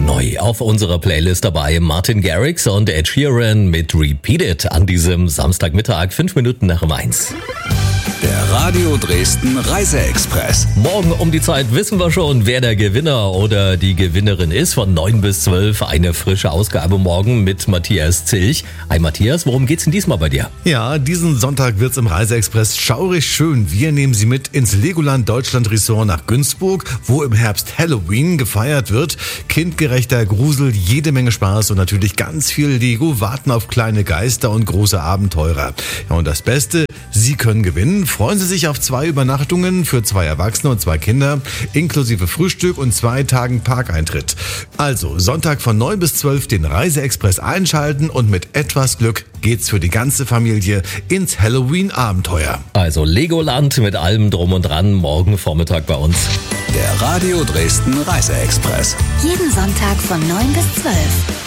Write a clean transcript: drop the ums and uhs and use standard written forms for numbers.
Neu auf unserer Playlist dabei Martin Garrix und Ed Sheeran mit Repeat It an diesem Samstagmittag, 5 Minuten nach 1. Der Radio Dresden Reise-Express. Morgen um die Zeit wissen wir schon, wer der Gewinner oder die Gewinnerin ist. Von 9 bis 12 eine frische Ausgabe morgen mit Matthias Zilch. Hi Matthias, worum geht's denn diesmal bei dir? Ja, diesen Sonntag wird's im Reise-Express schaurig schön. Wir nehmen Sie mit ins Legoland Deutschland Resort nach Günzburg, wo im Herbst Halloween gefeiert wird. Kindgerechter Grusel, jede Menge Spaß und natürlich ganz viel Lego warten auf kleine Geister und große Abenteurer. Ja, und das Beste, Sie können gewinnen. Freuen Sie sich auf 2 Übernachtungen für 2 Erwachsene und 2 Kinder, inklusive Frühstück und 2 Tagen Parkeintritt. Also Sonntag von 9 bis 12 den Reise-Express einschalten und mit etwas Glück geht's für die ganze Familie ins Halloween-Abenteuer. Also Legoland mit allem drum und dran, morgen Vormittag bei uns. Der Radio Dresden Reise-Express. Jeden Sonntag von 9 bis 12.